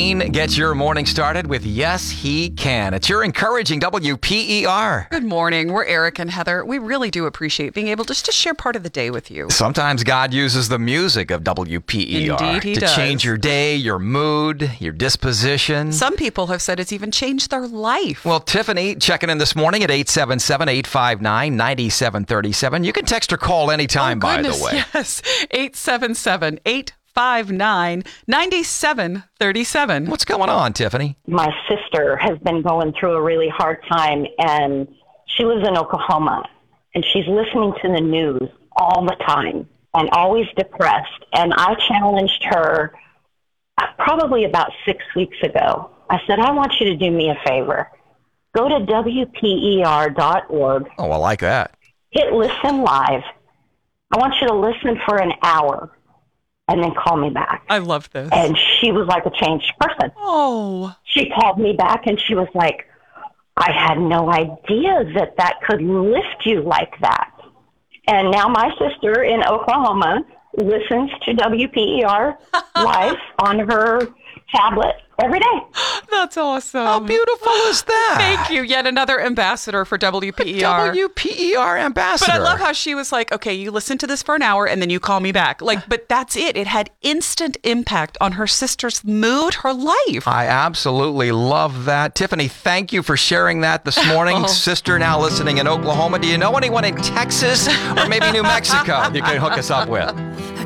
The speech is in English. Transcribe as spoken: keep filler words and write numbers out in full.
Dean gets your morning started with Yes, He Can. It's your encouraging W P E R. Good morning. We're Eric and Heather. We really do appreciate being able just to share part of the day with you. Sometimes God uses the music of W P E R Indeed he to does. change your day, your mood, your disposition. Some people have said it's even changed their life. Well, Tiffany checking in this morning at eight seven seven, eight five nine, nine seven three seven. You can text or call anytime, oh, by the goodness, way. Yes, eight seven seven, eight five nine, nine seven three seven. What's going on, Tiffany? My sister has been going through a really hard time, and she lives in Oklahoma, and she's listening to the news all the time and always depressed. And I challenged her uh, probably about six weeks ago. I said, I want you to do me a favor. Go to W P E R dot org. Oh, I like that. Hit listen live. I want you to listen for an hour and then call me back. I love this. And she was like a changed person. Oh. She called me back and she was like, I had no idea that that could lift you like that. And now my sister in Oklahoma listens to W P E R live on her tablet every day. That's awesome. How beautiful is that? Thank you. Yet another ambassador for W P E R. W P E R ambassador. But I love how she was like, okay, you listen to this for an hour and then you call me back. Like, but that's it. It had instant impact on her sister's mood, her life. I absolutely love that. Tiffany, thank you for sharing that this morning. Oh. Sister now listening in Oklahoma. Do you know anyone in Texas or maybe New Mexico you can hook us up with?